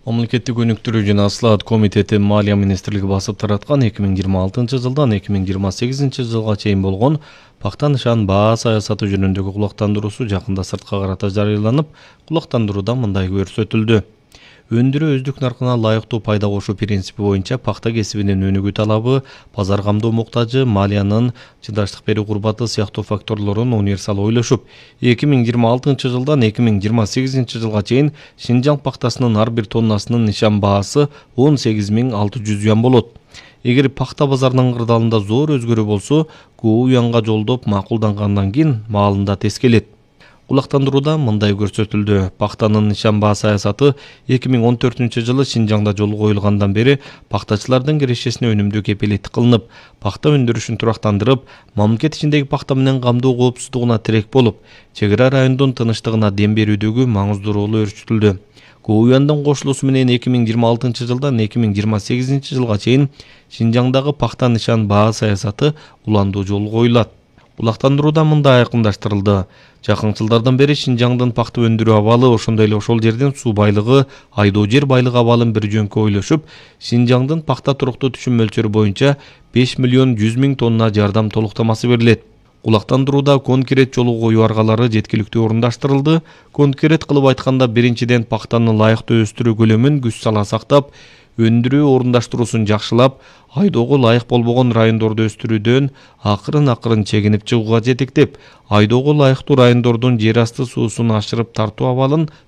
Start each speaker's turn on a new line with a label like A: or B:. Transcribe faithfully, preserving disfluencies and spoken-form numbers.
A: Мамлекеттик өнүктүрүү жана Слаат комитети Малия министрлиги басып тараткан эки миң жыйырма алтынчы жылдан эки миң жыйырма сегизинчи жылга чейин болгон пакта нышан баа саясаты жөнүндөгү кулактандыруусу жакында сыртка карата жарыяланып, кулактандырууда мындай көрсөтүлдү. Өндүрүү өздүк наркына лайыктуу пайда кошуу принципи боюнча пакта кесибинин өнүгүү талабы, базар камдоо муктажы, малиянын чыдаштык берүү курбаты сыяктуу факторлорун универсал ойлошуп, эки миң жыйырма алтынчы жылдан эки миң жыйырма сегизинчи жылга чейин Шинжаң пактасынын ар бир тоннасынын нышан баасы он сегиз миң алты жүз юан болот. Эгер пакта базарынын кырдаалында зор өзгөрүү болсо, кoo юанга жолдоп макулдангандан кийин маалында тескелет. Кулактандырууда мындай көрсөтүлдү. Пактанын нышан баа саясаты эки миң он төртүнчү жылы Шинжаңда жолго коюлгандан бери пактачылардын кирешесине өнүмдүү кепилеттик кылынып, пакта өндүрүшүн турактандырып, мамлекет ичиндеги пакта менен камдоо коопсуздугуна тирек болуп, чек ара райондун тынчтыгына дем берүүдөгү маңыздуу ролу өрчүтүлдү. кoo юандын кошулуусу менен эки миң жыйырма алтынчы жылдан эки миң жыйырма сегизинчи жылга чейин Шинжаңдагы пакта нышан баа саясаты уландуу жолу коюлат. Кулактандырууда мындай айкындаштырылды. Жакын жылдардан бери Шинжаңдын пакта өндүрүү абалы, ошондой эле ошол жердин суу байлыгы, айдоо жер байлыгы абалын бир жөнкө ойлошуп, Шинжаңдын пакта туруктуу түшүм мөлчөрү боюнча беш миллион жүз миң тонна жардам толуктамасы берилет. Кулактандырууда конкрет жолу коюу аргалары жеткиликтүү орундаштырылды. Конкрет кылып айтканда, биринчиден пактаны лайыктуу өстүрүү көлөмүн күч сала сактап, өндүрүү орундаштыруусун жакшылап, айдоого лайык болбогон райондорду өстүрүүдөн акырын акырын чегинип чыгууга жетектеп, айдоого лайыктуу райондордун жер асты суусун ашырып тартуу абалын